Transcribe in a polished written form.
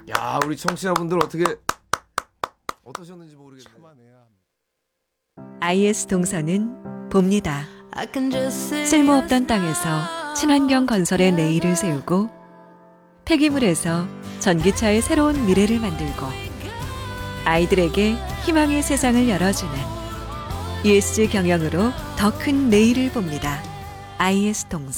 야, 우리 청취자분들 어떻게 어떠셨는지 모르겠네요. IS 동서는 봅니다. 쓸모없던 땅에서 친환경 건설의 내일을 세우고 폐기물에서 전기차의 새로운 미래를 만들고 아이들에게 희망의 세상을 열어주는 ESG 경영으로 더 큰 내일을 봅니다. IS 동서.